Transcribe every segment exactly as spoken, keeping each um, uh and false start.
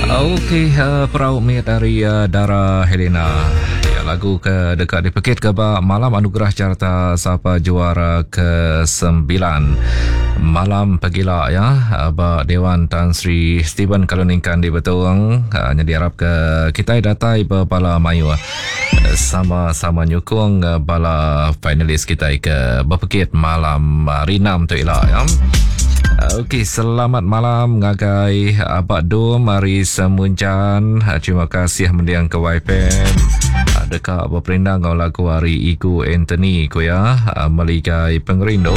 Okey, uh, perahu miat dari uh, Dara Helena. Ya, lagu ke dekat di Pekit ke malam anugerah carta Sapa juara ke sembilan. Malam pegila ya, ba Dewan Tan Sri Stephen Kaluningkan di Betuang hanya diharap ke kita datai bala mayu sama-sama nyukung bala finalis kita ke Bapekit malam rinam tu ilah ya. Okey, selamat malam ngagai Abak Dom, mari semuncan. Terima kasih mendiang ke Y P M. Dekat berperindang kau lagu hari Igu Anthony ko ya, meligai pengerindu.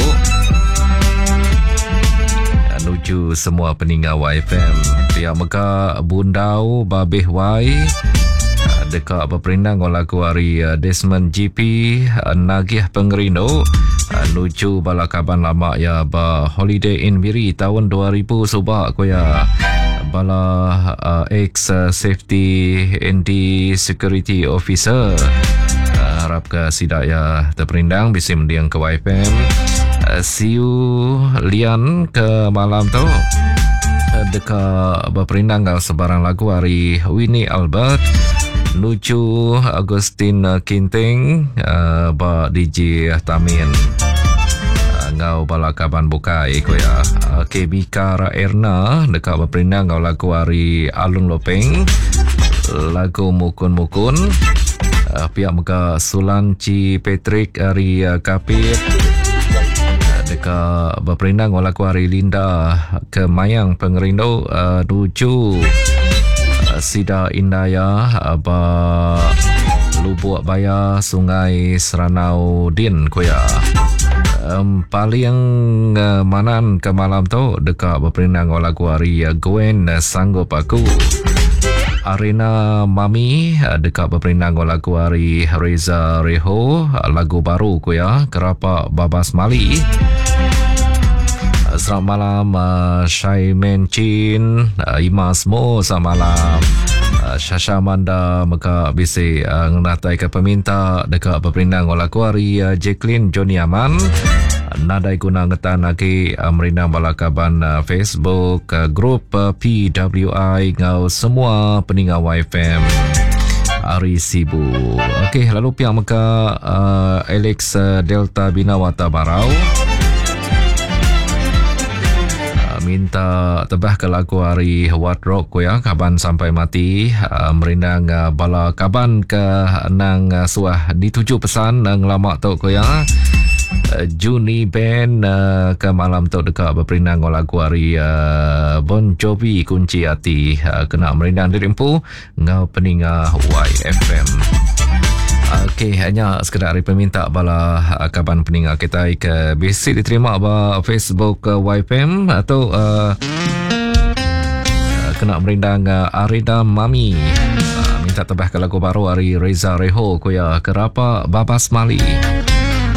Nuju semua peninggal Y P M. Pihak Mekah Bundau Babih Y. Dekat berperindang kau lagu hari Desmond G P, nagih pengerindu. Nuju bala kaban lama ya ba Holiday Inn Miri tahun dua ribu subak ko ya. Bala uh, ex uh, safety and security officer. Uh, harap ke sidak ya terperindang bisa mendiang ke Y P M. Uh, see you Lian ke malam tu. Uh, dekat berperindang kau sebarang lagu hari Winnie Albert. Nuju Agustin Kinting uh, ba D J Tamin uh, ngau bala kaban bukai ko ya. uh, K B Kara Erna dekat berperindang ngau lagu hari Alun Lopeng, lagu Mukun-Mukun. uh, pihak Mega Sulanci Patrick hari uh, Kapit uh, dekat berperindang ngau lagu hari Linda ke Mayang Pengerindu. uh, Nuju Sida Indaya Aba Lubuk Baya Sungai Seranau Din ko ya. Um, paling uh, manan ke malam tu dekat berperindang lagu hari uh, Gwen uh, Sanggup Aku. Arena Mami uh, dekat berperindang lagu hari Reza Reho, uh, lagu baru ko ya, Kerapa Babas Mali. Selamat malam uh, Syai Mencin, uh, Imas Mo, selamat malam. uh, Syasha Manda Meka bisi uh, ngenatai ke peminta dekat berperindang oleh kuari uh, Jacqueline Johnny Aman. uh, Nadai guna ngetan lagi uh, merindang balakaban uh, Facebook uh, grup uh, P W I ngau semua peninggal Y F M Ari Sibu. Okey, lalu pihak Meka uh, Alex uh, Delta Binawata Barau minta tebah ke lagu hari What Rock ko ya, kaban sampai mati. uh, merindang uh, bala kaban ke nang uh, suah dituju pesan nang lama tu ko ya. uh, Juni Band uh, ke malam tu dekat berperindang lagu hari uh, Bon Jovi Kunci Hati. uh, kena merindang dirimpu ngau peninga Y F M. Okey, hanya sekedar peminta bala kaban peninggal kita ke basic diterima ba Facebook uh, Y P M atau uh, uh, kena merindang uh, Arida Mami. Uh, minta tebah ke lagu baru hari Reza Reho ko ya, Kerapa Babas Mali.